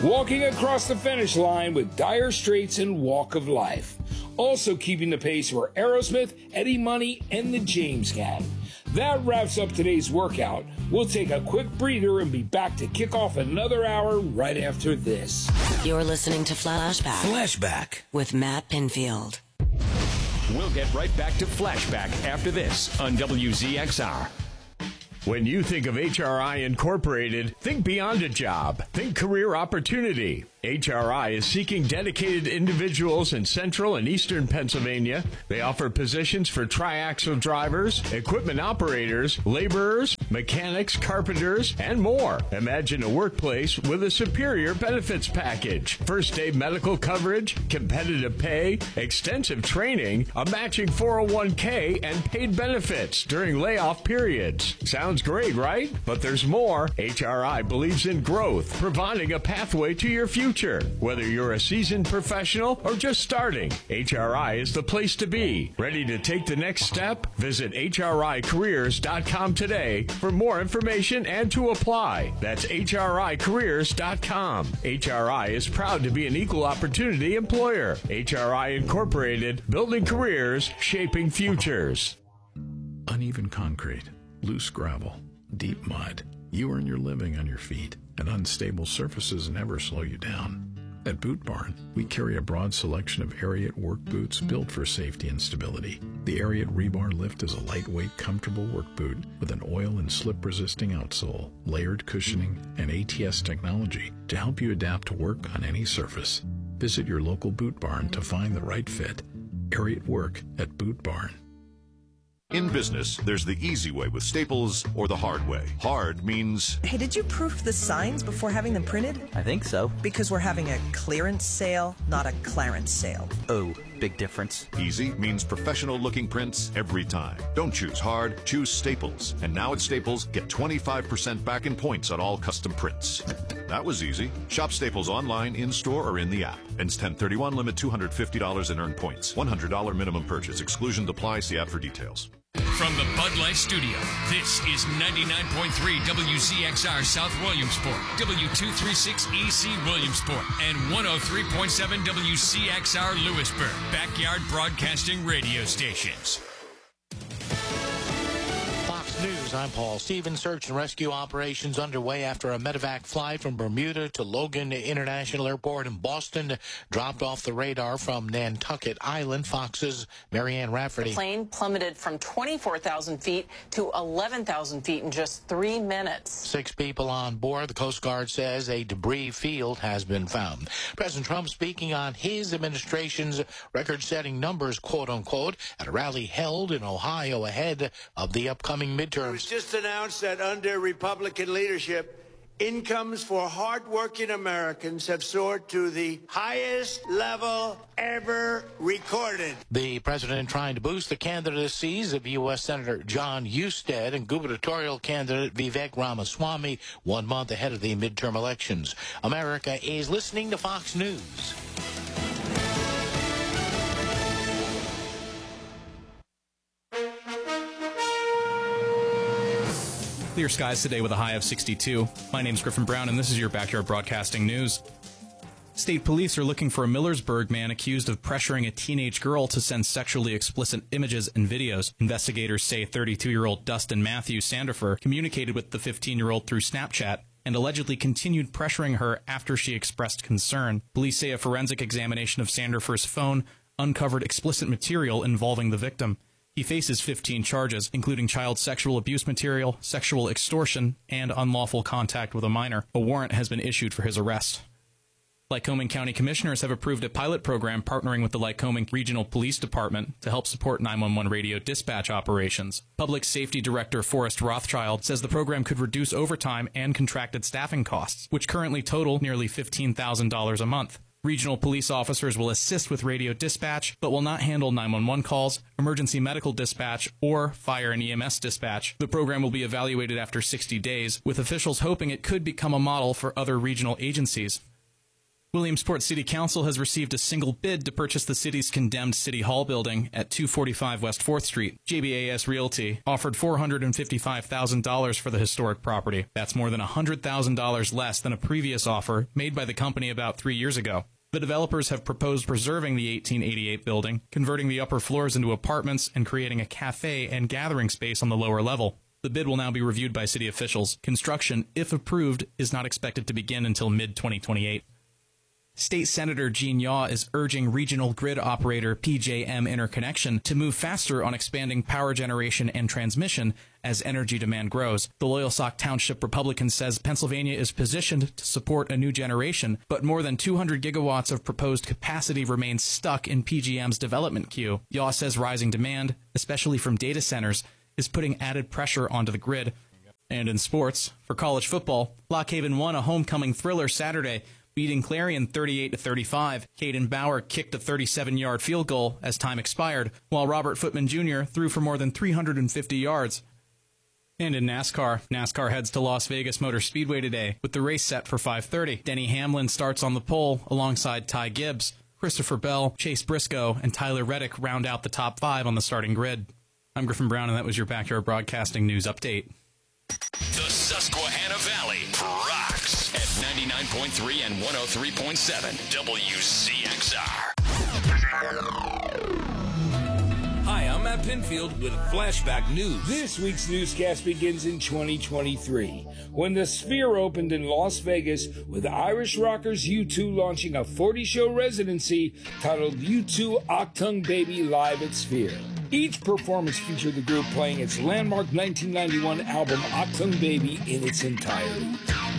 walking across the finish line with Dire Straits and Walk of Life. Also keeping the pace were Aerosmith, Eddie Money, and the James Gang. That wraps up today's workout. We'll take a quick breather and be back to kick off another hour right after this. You're listening to Flashback with Matt Pinfield. We'll get right back to Flashback after this on WZXR. When you think of HRI Incorporated, think beyond a job. Think career opportunity. HRI is seeking dedicated individuals in central and eastern Pennsylvania. They offer positions for triaxle drivers, equipment operators, laborers, mechanics, carpenters, and more. Imagine a workplace with a superior benefits package. First day medical coverage, competitive pay, extensive training, a matching 401k, and paid benefits during layoff periods. Sounds great, right? But there's more. HRI believes in growth, providing a pathway to your future. Whether you're a seasoned professional or just starting, HRI is the place to be. Ready to take the next step? Visit HRIcareers.com today for more information and to apply. That's HRIcareers.com. HRI is proud to be an equal opportunity employer. HRI Incorporated, building careers, shaping futures. Uneven concrete, loose gravel, deep mud. You earn your living on your feet, and unstable surfaces never slow you down. At Boot Barn, we carry a broad selection of Ariat work boots built for safety and stability. The Ariat Rebar Lift is a lightweight, comfortable work boot with an oil and slip-resisting outsole, layered cushioning, and ATS technology to help you adapt to work on any surface. Visit your local Boot Barn to find the right fit. Ariat Work at Boot Barn. In business, there's the easy way with Staples or the hard way. Hard means... Hey, did you proof the signs before having them printed? I think so. Because we're having a clearance sale, not a Clarence sale. Oh, big difference. Easy means professional-looking prints every time. Don't choose hard, choose Staples. And now at Staples, get 25% back in points on all custom prints. That was easy. Shop Staples online, in-store, or in the app. Ends 10/31, limit $250 in earned points. $100 minimum purchase. Exclusions apply. See app for details. From the Bud Light Studio, this is 99.3 WZXR South Williamsport, W236EC Williamsport, and 103.7 WCXR Lewisburg, backyard broadcasting radio stations. Fox News, I'm Paul Stevens. Search and rescue operations underway after a medevac flight from Bermuda to Logan International Airport in Boston dropped off the radar from Nantucket Island. Fox's Marianne Rafferty. The plane plummeted from 24,000 feet to 11,000 feet in just 3 minutes. 6 people on board. The Coast Guard says a debris field has been found. President Trump speaking on his administration's record-setting numbers, quote-unquote, at a rally held in Ohio ahead of the upcoming midterms. It was just announced that under Republican leadership, incomes for hardworking Americans have soared to the highest level ever recorded. The president trying to boost the candidacies of U.S. Senator John Husted and gubernatorial candidate Vivek Ramaswamy 1 month ahead of the midterm elections. America is listening to Fox News. Clear skies today with a high of 62. My name's Griffin Brown, and this is your Backyard Broadcasting News. State police are looking for a Millersburg man accused of pressuring a teenage girl to send sexually explicit images and videos. Investigators say 32-year-old Dustin Matthew Sandifer communicated with the 15-year-old through Snapchat and allegedly continued pressuring her after she expressed concern. Police say a forensic examination of Sandifer's phone uncovered explicit material involving the victim. He faces 15 charges, including child sexual abuse material, sexual extortion, and unlawful contact with a minor. A warrant has been issued for his arrest. Lycoming County Commissioners have approved a pilot program partnering with the Lycoming Regional Police Department to help support 911 radio dispatch operations. Public Safety Director Forrest Rothschild says the program could reduce overtime and contracted staffing costs, which currently total nearly $15,000 a month. Regional police officers will assist with radio dispatch, but will not handle 911 calls, emergency medical dispatch, or fire and EMS dispatch. The program will be evaluated after 60 days, with officials hoping it could become a model for other regional agencies. Williamsport City Council has received a single bid to purchase the city's condemned City Hall building at 245 West 4th Street. JBAS Realty offered $455,000 for the historic property. That's more than $100,000 less than a previous offer made by the company about 3 years ago. The developers have proposed preserving the 1888 building, converting the upper floors into apartments, and creating a cafe and gathering space on the lower level. The bid will now be reviewed by city officials. Construction, if approved, is not expected to begin until mid-2028. State Senator Gene Yaw is urging regional grid operator PJM Interconnection to move faster on expanding power generation and transmission as energy demand grows. The Loyalsock Township Republican says Pennsylvania is positioned to support a new generation, but more than 200 gigawatts of proposed capacity remains stuck in PJM's development queue. Yaw says rising demand, especially from data centers, is putting added pressure onto the grid. And in sports, for college football, Lock Haven won a homecoming thriller Saturday, beating Clarion 38-35. Caden Bauer kicked a 37-yard field goal as time expired, while Robert Footman Jr. threw for more than 350 yards. And in NASCAR heads to Las Vegas Motor Speedway today, with the race set for 5:30. Denny Hamlin starts on the pole alongside Ty Gibbs. Christopher Bell, Chase Briscoe, and Tyler Reddick round out the top 5 on the starting grid. I'm Griffin Brown, and that was your Backyard Broadcasting News Update. The Susquehanna Valley rocks at 99.3 and 103.7 WZXR. Hi, I'm Matt Pinfield with Flashback News. This week's newscast begins in 2023, when the Sphere opened in Las Vegas with Irish rockers U2 launching a 40-show residency titled U2 Achtung Baby Live at Sphere. Each performance featured the group playing its landmark 1991 album Achtung Baby in its entirety.